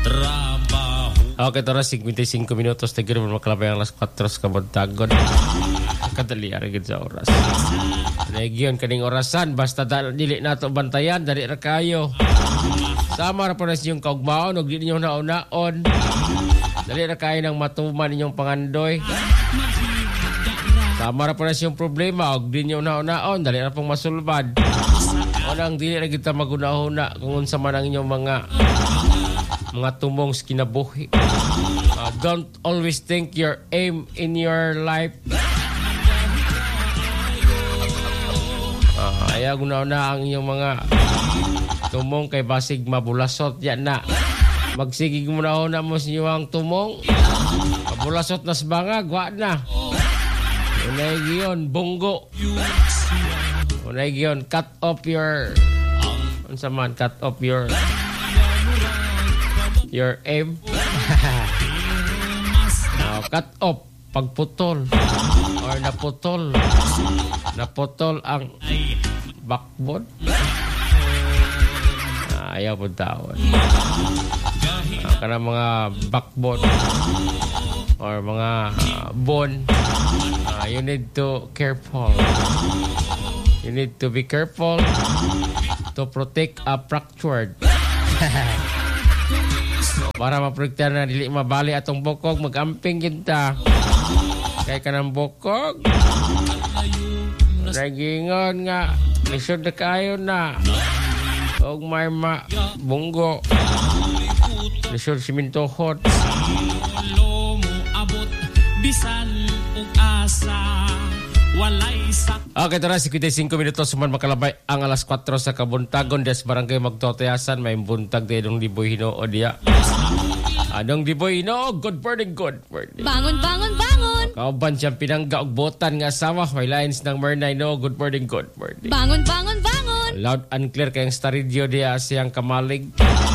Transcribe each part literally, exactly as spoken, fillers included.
Okay, toras fifty-five minutos tigre mo makalabay ang alas four sa kabuntagon. Kadali ari gid sa oras. Region kaning orasan basta dili nato bantayan dali ra kayo. Sama ra pa yung kaugmaon ug di ninyo nauna-on. Dali ra kayo nang matuman ninyong pangandoy. Sama ra pa yung problema ug di ninyo nauna-on dali ra pong masulbad. Onang dili ra kita maguna-una kung unsa man ang inyong mga mga tumong sa kinabuhi. Uh, don't always think your aim in your life. Uh, ayaw na na ang inyong mga tumong kay basig mabulasot yan na. Magsigig mo na na mo sa inyong tumong. Mabulasot na sa bangag, wak na. Unay giyon, bunggo. Unay giyon, cut off your unsa man, cut off your your aim. uh, cut off pagputol or naputol naputol ang backbone. uh, ayaw po tawon uh, kana mga backbone or mga uh, bone. uh, you need to careful you need to be careful to protect a fractured para maprotektahan na dili mabali atong bukog magamping kita kay kanang bukog nagingon nga lisod na kayo na og may ma bunggo lisod simintohot bisan og asa walay sa. Okay, tara, fifty-five minutos suman makalabay ang alas four sa kabuntagon des barangay magtoteasan may buntag tayo dong Diboy Hinoo diya. Anong Diboy Hinoo, good morning, good morning. Bangon, bangon, bangon. Kauban siyang pinangga og botan nga asawa, may lines ng Mernay no, good morning, good morning. Bangon, bangon, bangon. Loud and clear kayong star radio diya siyang kamalig.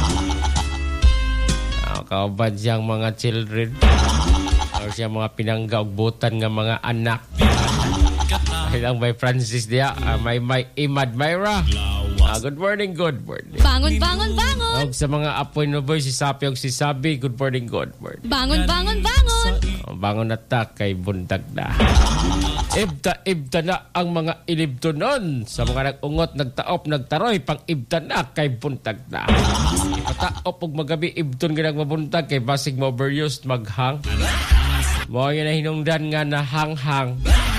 Kauban siyang mga children or siyang mga pinangga og botan nga mga anak. Ilang may Francis diya, uh, may may Imad Myra. Uh, good morning, good morning. Bangon, bangon, bangon. Og sa mga apoy no boy, si Sapi og si Sabi, good morning, good morning. Bangon, bangon, bangon. Uh, bangon na ta kay buntag na. Ibta, ibta na ang mga ilibtunon. Sa mga nag-ungot, nagtaop, nagtaroy, pang ibta na kay buntag na. Ipataop og magabi, ibton ginag mabuntag kay basig mo overused, maghang. Mo yun na hinungdan nga na hang-hang.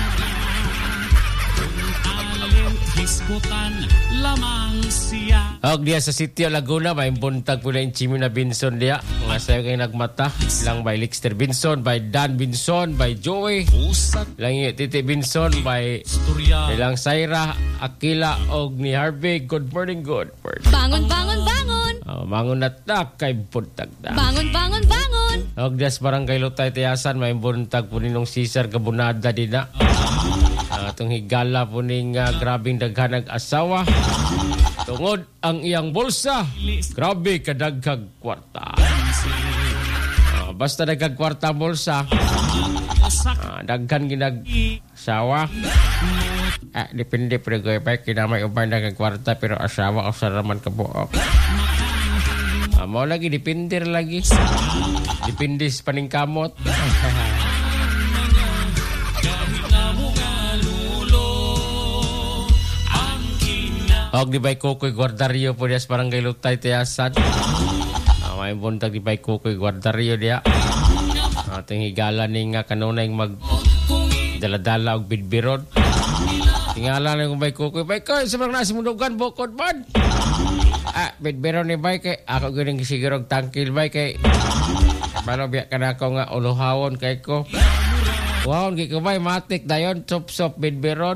Hiskutan lamang siya. Og diya sa Sitio Laguna may buntag po na yung Chimio na Binson diya. Mga sayo kayo nagmata. Lang by Lixter Binson, by Dan Binson, by Joey. Lang yung Titi Binson, by ilang Saira, Akila, og ni Harvey. Good morning, good morning. Bangon, bangon, bangon. Oh, mangon na ta kay buntag na. Bangon, bangon, bangon. Og diya sa Barangay Lutay Tiyasan may buntag po ninong Cesar Gabunada din na. Uh, itong higala po ning uh, grabing daghanag asawa tungod ang iyang bulsa grabe kadaghag kwarta. Uh, basta daghag kwarta bulsa uh, daghan ginag asawa eh, depende pero gaya kinamay uban daghag kwarta pero asawa o saraman kabuok. Uh, mau lagi depende lagi depende sa paningkamot. Og di bay Kukoy Guardario po diya sa Barangay Lutay Tiyasan. Uh, may buntag di bay Kukoy Guardario diya. Ating uh, higala ni nga kanunay mag daladala og bidbirod. Tingala na yung bay Kukoy. Bay Kukoy, sa mga nasa mundugan, bukod man. Ah, bidbirod ni bay kay ako ganing siguro og tangkil bay kay balo biya ka na ako nga uluhawon kay ko. Wow, gi ko bay matik dayon sop-sop bidbirod.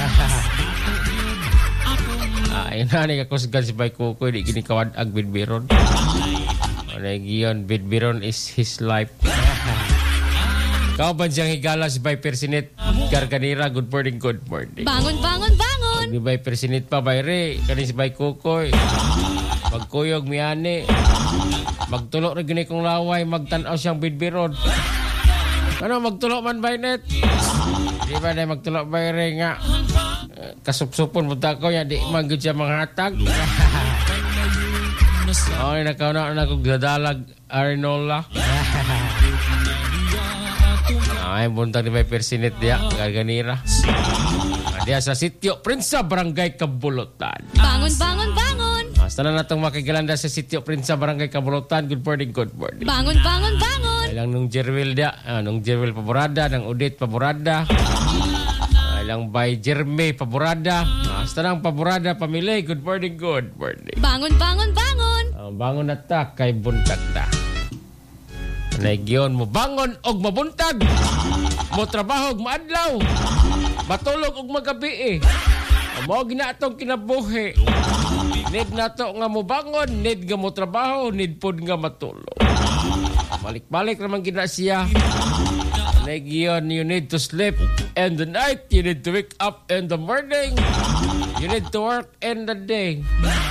Ayun na, nagkakusgan si Bay Kukoy, di kinikawad ang bidbiron. Nagyon, bidbiron is his life. Kauban siyang higala si Bay Persinet Garganira, good morning, good morning. Bangon, bangon, bangon. Di Bay Persinet pa, Bay Re, kani si Bay Kukoy. Magkuyog, miyani. Magtulok rin gini kong laway, magtanaw siyang bidbiron. Ano, magtulok man, Bay Net? Di ba na magtulok, Bay Re nga? Kasupsupon punta ko yan, di magod siya mga hatag. Ay, nakauna na kong gadalag Arinola. Ay, buntag ni may persinit dia, Garganira. Dia sa sitio Prinsa, Barangay Kabulutan. Bangon, bangon, bangon. Basta na natong makikilanda sa sitio Prinsa, Barangay Kabulutan. Good morning, good morning. Bangon, bangon, bangon. Ay lang nung Jerwil dia, ah, nung Jerwil Paborada, nung Udit Paborada. Ay lang by Jerme Paborada. Basta nang Paborada pamilya. Good morning, good morning. Bangon, bangon, bangon. Ah, bangon na ta, kay buntag ta. Nagyon mo bangon og mabuntag. Mo trabaho og maadlaw. Matulog og magabi eh. Mo ginatong kinabuhi. Need nato nga mo bangon, need nga mo trabaho, need pod nga matulog. Balik-balik naman gina siya. Nagyon, you need to sleep in the night, you need to wake up in the morning, you need to work in the day.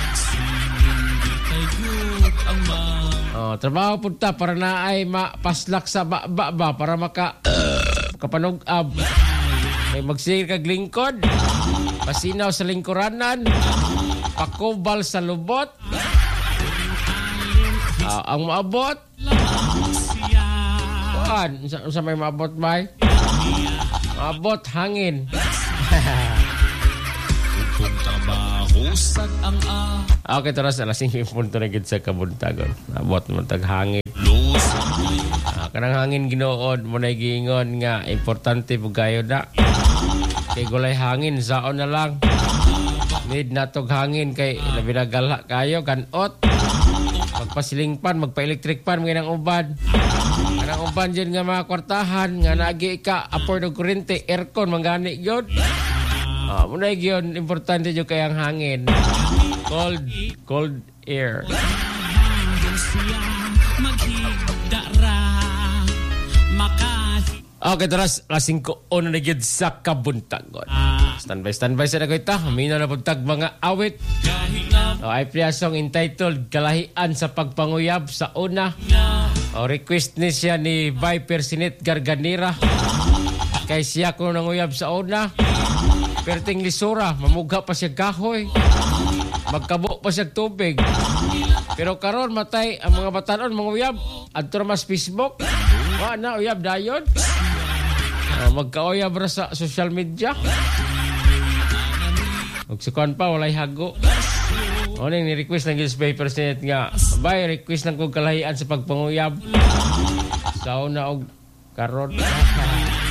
Oh, trabaho punta para na ay mapaslak sa ba-ba ba para maka kapanug-ab. May magsingir kag lingkod, pasinaw sa lingkuranan, pakubal sa lubot. Uh, ang maabot, kuan, sa, sa may maabot ba? Maabot hangin. Okay, taras alas singko punto na gid sa kabuntagon. Abot mo tag hangin. Ah, kanang hangin ginood mo na giingon nga importante bugayo na. Kay gulay hangin saon na lang. Need na tog hangin kay labi na gala kayo kanot. Magpasilingpan, magpa-electric pan mga nang uban. Kanang uban dyan nga mga kwartahan nga nagi ka afford og kuryente, aircon mangani gyud. Ah, muna yun, importante yung kayang hangin. Cold, cold air. Okay, taras, lasing ko ono na yun sa kabuntagon. Standby, standby sa nagoy-ta. Mina na puntag mga awit. O, ay priyasong entitled Kalahian sa Pagpanguyab sa una. O, request ni siya ni Viper Sinit Garganira. Kay siya kung nanguyab sa una. Perting lisura, mamugha pa siya kahoy. Magkabo pa siya tubig. Pero karon matay ang mga batanon, mga uyab. Adto mas Facebook. Wa na, uyab dayon. Uh, magka-uyab ra sa social media. Huwag sukuan pa, walay hago. O ning ni-request ng newspaper sinet nga, bay, request ng kong kalahian sa pagpanguyab. Sa una og karon.